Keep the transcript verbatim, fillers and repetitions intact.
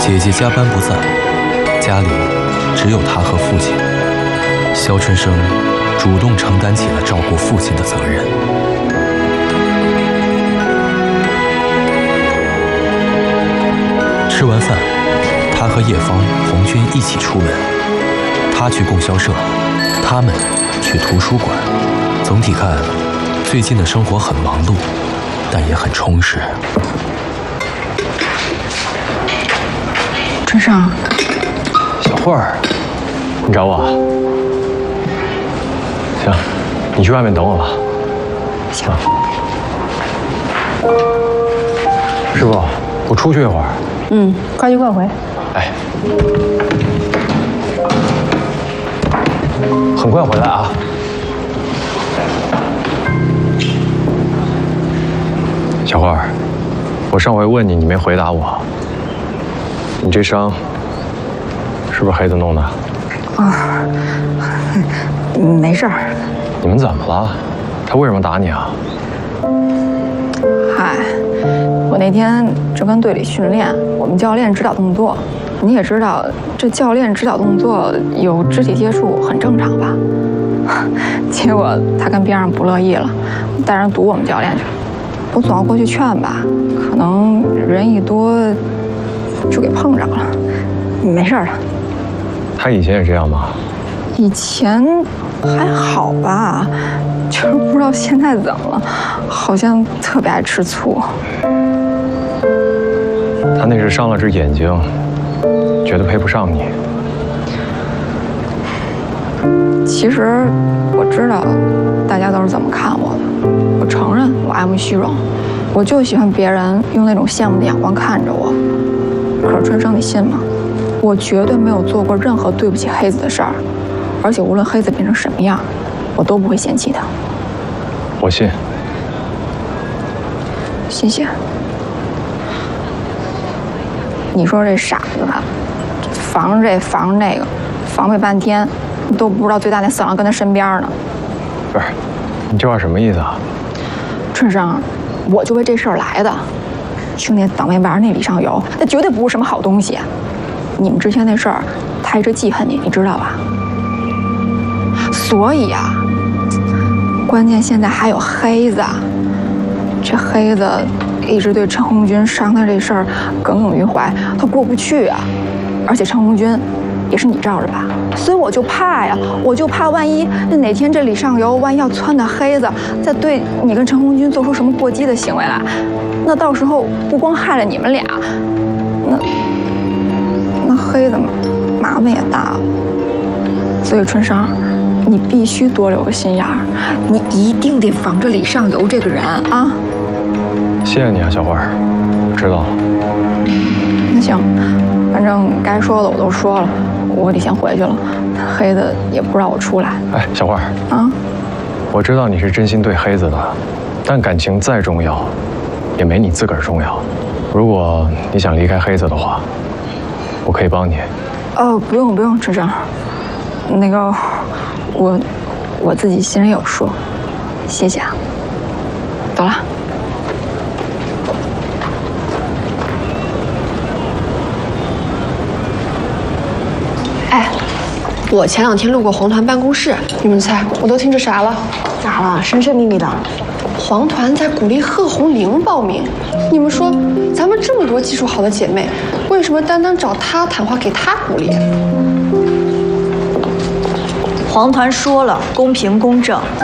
姐姐加班不在，家里只有她和父亲。肖春生主动承担起了照顾父亲的责任。吃完饭，他和叶芳、红军一起出门。他去供销社，他们去图书馆。总体看，最近的生活很忙碌，但也很充实。 春生， 小慧儿，你找我啊？行，你去外面等我吧。 行。 师傅，我出去一会儿。 嗯，快去快回。 哎，很快回来啊。小慧儿，我上回问你，你没回答我。你这伤是不是黑子弄的？ 啊，没事儿。 你们怎么了？他为什么打你啊？ 嗨，我那天正跟队里训练，我们教练指导动作。你也知道，这教练指导动作有肢体接触很正常吧？结果他跟边上不乐意了，带人堵我们教练去了。我总要过去劝吧，可能人一多就给碰着了。没事了。 他以前也这样吗？ 以前还好吧，就是不知道现在怎么了，好像特别爱吃醋。 他那是伤了只眼睛，觉得配不上你。 其实我知道大家都是怎么看我的，我承认我爱慕虚荣，我就喜欢别人用那种羡慕的眼光看着我。可是春生，你信吗？我绝对没有做过任何对不起黑子的事儿，而且无论黑子变成什么样，我都不会嫌弃他。 我信。 谢谢。你说这傻子吧，防着这防着那个，防备半天，都不知道最大那色狼跟他身边呢。 不是，你这话什么意思啊？ 春生，我就为这事儿来的。兄弟，倒霉玩那李上游，那绝对不是什么好东西。你们之前那事儿，他一直记恨你，你知道吧？所以啊，关键现在还有黑子，这黑子一直对陈红军伤他这事儿耿耿于怀，他过不去啊。而且陈红军也是你罩着吧，所以我就怕呀，我就怕万一那哪天这李上游万一要撺掇黑子再对你跟陈红军做出什么过激的行为来，那到时候不光害了你们俩，那那黑子麻烦也大了。所以春生，你必须多留个心眼儿，你一定得防着李上游这个人啊。 谢谢你啊，小花儿，我知道了。 那行，反正该说的我都说了，我得先回去了。黑子也不让我出来。 哎，小花儿啊， 我知道你是真心对黑子的，但感情再重要，也没你自个儿重要。如果你想离开黑子的话，我可以帮你。 哦，不用不用，春生，那个我我自己心里有数，谢谢啊。走了。 哎，我前两天路过黄团办公室，你们猜我都听着啥了？ 咋了？神神秘秘的。 黄团在鼓励贺红玲报名。你们说，咱们这么多技术好的姐妹，为什么单单找她谈话，给她鼓励？ 黄团说了，公平公正。